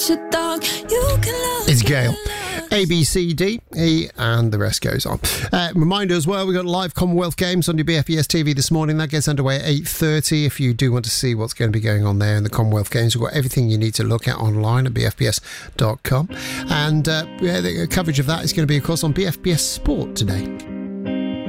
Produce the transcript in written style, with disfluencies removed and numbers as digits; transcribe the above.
It's Gail. A, B, C, D, E, and the rest goes on. Reminder as well, we've got live Commonwealth Games on your BFBS TV this morning. That gets underway at 8:30. If you do want to see what's going to be going on there in the Commonwealth Games, we've got everything you need to look at online at bfbs.com. And the coverage of that is going to be, of course, on BFBS Sport today.